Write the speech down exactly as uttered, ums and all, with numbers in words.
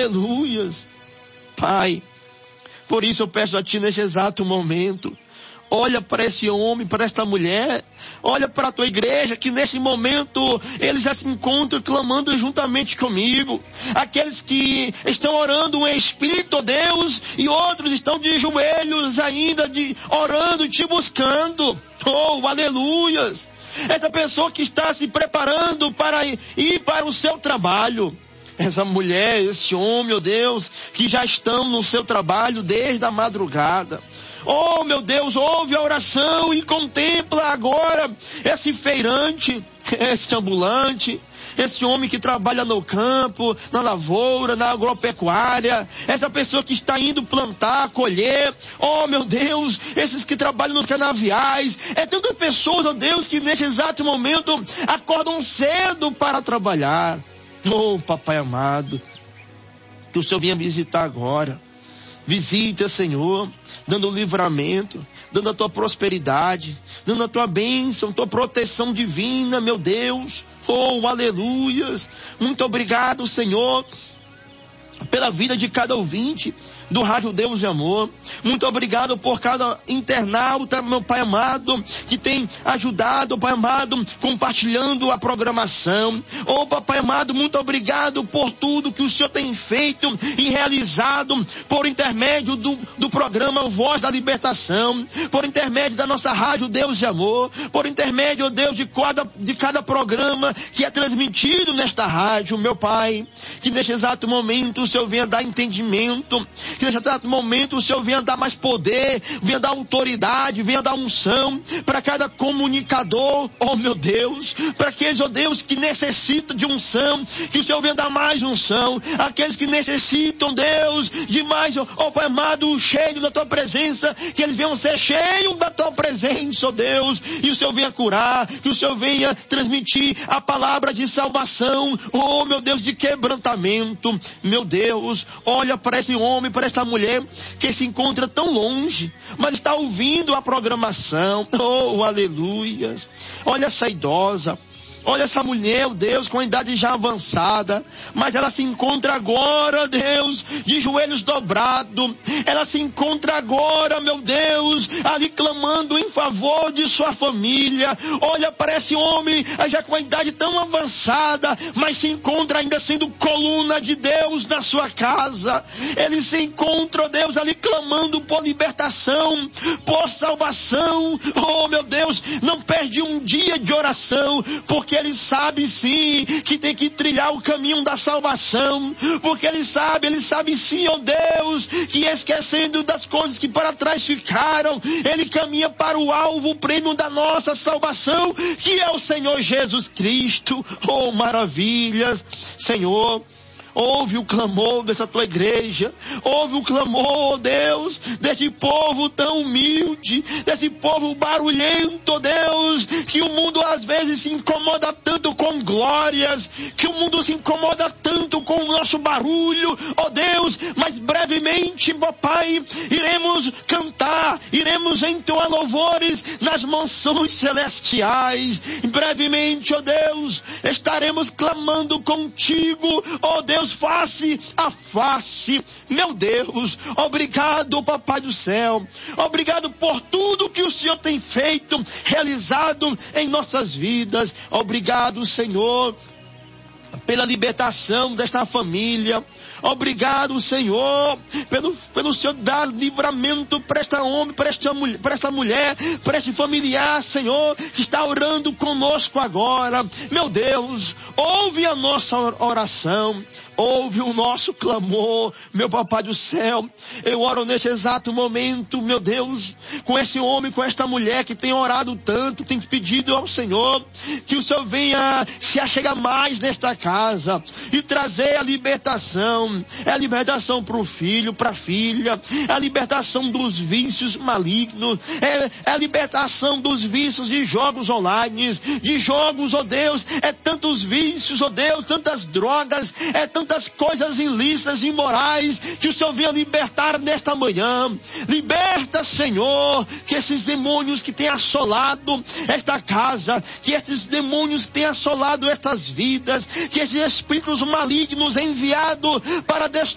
aleluias. Pai, por isso eu peço a Ti neste exato momento, olha para esse homem, para esta mulher, olha para a Tua igreja, que neste momento eles já se encontram clamando juntamente comigo. Aqueles que estão orando em espírito, ó Deus, e outros estão de joelhos ainda, de, orando, Te buscando. Oh, aleluias. Essa pessoa que está se preparando para ir para o seu trabalho. Essa mulher, esse homem, ó Deus, que já estão no seu trabalho desde a madrugada. Oh, meu Deus, ouve a oração e contempla agora esse feirante, esse ambulante, esse homem que trabalha no campo, na lavoura, na agropecuária, essa pessoa que está indo plantar, colher. Oh, meu Deus, esses que trabalham nos canaviais. É tantas pessoas, ó Deus, que neste exato momento acordam cedo para trabalhar. Oh, papai amado, que o Senhor venha visitar agora. Visita, Senhor, dando livramento, dando a Tua prosperidade, dando a Tua bênção, Tua proteção divina, meu Deus. Oh, aleluias. Muito obrigado, Senhor, pela vida de cada ouvinte do Rádio Deus de Amor. Muito obrigado por cada internauta, meu Pai amado, que tem ajudado, Pai amado, compartilhando a programação. Oh, Pai amado, muito obrigado por tudo que o Senhor tem feito e realizado por intermédio do, do programa Voz da Libertação, por intermédio da nossa Rádio Deus de Amor, por intermédio, oh Deus, de cada, de cada programa que é transmitido nesta rádio, meu Pai. Que neste exato momento o Senhor venha dar entendimento, que nesse exato momento o Senhor venha dar mais poder, venha dar autoridade, venha dar unção para cada comunicador, oh meu Deus, para aqueles, oh Deus, que necessitam de unção, que o Senhor venha dar mais unção, aqueles que necessitam, Deus, de mais, oh Pai amado, cheio da Tua presença, que eles venham ser cheios da Tua presença, oh Deus, e o Senhor venha curar, que o Senhor venha transmitir a palavra de salvação, oh meu Deus, de quebrantamento. Meu Deus, olha para esse homem, para essa mulher que se encontra tão longe, mas está ouvindo a programação. Oh, aleluia. Olha essa idosa, olha essa mulher, Deus, com a idade já avançada, mas ela se encontra agora, Deus, de joelhos dobrados. Ela se encontra agora, meu Deus, ali clamando em favor de sua família. Olha para esse homem, já com a idade tão avançada, mas se encontra ainda sendo coluna de Deus na sua casa. Ele se encontra, Deus, ali clamando por libertação, por salvação. Oh, meu Deus, não perde um dia de oração, porque ele sabe sim que tem que trilhar o caminho da salvação, porque ele sabe, ele sabe sim, oh Deus, que esquecendo das coisas que para trás ficaram, ele caminha para o alvo, o prêmio da nossa salvação, que é o Senhor Jesus Cristo. Oh, maravilhas, Senhor. Ouve o clamor dessa Tua igreja, ouve o clamor, oh Deus, desse povo tão humilde, desse povo barulhento, oh Deus, que o mundo às vezes se incomoda tanto com glórias, que o mundo se incomoda tanto com o nosso barulho, oh Deus, mas brevemente, papai, iremos cantar, iremos entoar louvores nas mansões celestiais, brevemente, oh Deus, estaremos clamando contigo, oh Deus, face a face. Meu Deus, obrigado, papai do céu, obrigado por tudo que o Senhor tem feito, realizado em nossas vidas. Obrigado, Senhor, pela libertação desta família. Obrigado, Senhor, pelo, pelo Senhor dar livramento para este homem, para esta mulher, para esta mulher, para este familiar, Senhor, que está orando conosco agora. Meu Deus, ouve a nossa oração, ouve o nosso clamor, meu papai do céu. Eu oro neste exato momento, meu Deus, com esse homem, com esta mulher que tem orado tanto, tem pedido ao Senhor que o Senhor venha se achegar mais nesta casa e trazer a libertação. É a libertação para o filho, para a filha, é a libertação dos vícios malignos, é, é a libertação dos vícios de jogos online, de jogos, ó Deus, é tantos vícios, ó Deus, tantas drogas, é tantas coisas ilícitas, imorais, que o Senhor venha libertar nesta manhã. Liberta, Senhor, que esses demônios que têm assolado esta casa, que esses demônios que têm assolado estas vidas, que esses espíritos malignos enviados para destruir